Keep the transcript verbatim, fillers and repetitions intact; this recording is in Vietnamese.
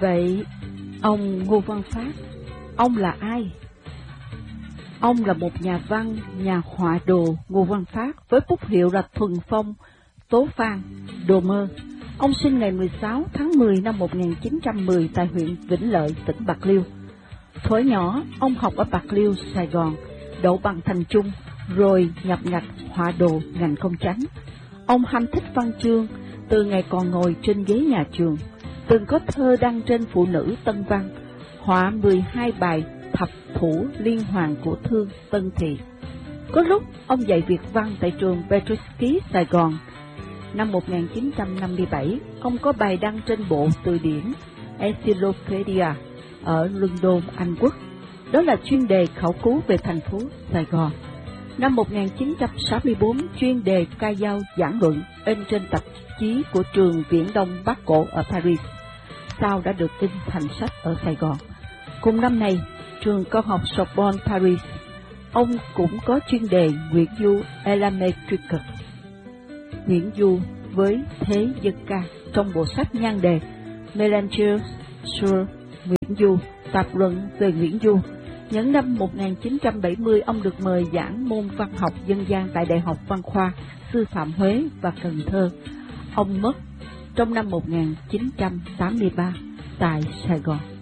Vậy ông Ngô Văn Phát, ông là ai? Ông là một nhà văn, nhà họa đồ Ngô Văn Phát với bút hiệu là Thuần Phong, Tố Phan, Đồ Mơ. Ông sinh ngày mười sáu tháng mười năm một nghìn chín trăm mười tại huyện Vĩnh Lợi, tỉnh Bạc Liêu. Thuở nhỏ, ông học ở Bạc Liêu, Sài Gòn, đậu bằng thành trung, rồi nhập ngạch họa đồ ngành công chánh. Ông ham thích văn chương từ ngày còn ngồi trên ghế nhà trường, từng có thơ đăng trên Phụ Nữ Tân Văn, họa mười hai bài thập thủ liên hoàn của Thương Tân Thị. Có lúc ông dạy Việt văn tại trường Petrovsky, Sài Gòn. Năm một nghìn chín trăm năm mươi bảy, ông có bài đăng trên bộ từ điển Encyclopedia ở London, Anh Quốc. Đó là chuyên đề khảo cứu về thành phố Sài Gòn. Năm một nghìn chín trăm sáu mươi tư, chuyên đề ca dao giảng luận in trên tạp chí của trường Viễn Đông Bắc Cổ ở Paris, sau đã được in thành sách ở Sài Gòn. Cùng năm này, trường cao học Sorbonne Paris, ông cũng có chuyên đề Nguyễn Du Elametrique, Nguyễn Du với thế dân ca, trong bộ sách nhan đề Mélange sur Nguyễn Du, tạp luận về Nguyễn Du. Những năm một nghìn chín trăm bảy mươi, ông được mời giảng môn văn học dân gian tại Đại học Văn khoa, Sư phạm Huế và Cần Thơ. Ông mất trong năm một nghìn chín trăm tám mươi ba tại Sài Gòn.